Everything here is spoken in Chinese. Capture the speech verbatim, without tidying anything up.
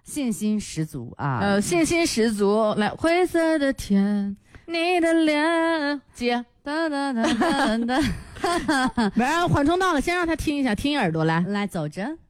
信心十足啊， 呃，信心十足。来，灰色的天，你的脸，接， 哒哒哒哒哒， 没让缓冲到了，先让他听一下，听一耳朵来， 来走着。